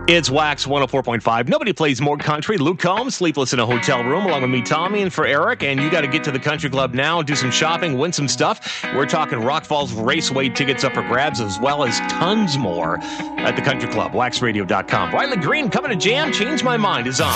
It's Wax 104.5. Nobody plays more country. Luke Combs, sleepless in a hotel room, along with me, Tommy, and for Eric. And you got to get to the country club now, do some shopping, win some stuff. We're talking Rock Falls Raceway tickets up for grabs, as well as tons more at the country club. WaxRadio.com. Riley Green coming to jam. Change My Mind is on.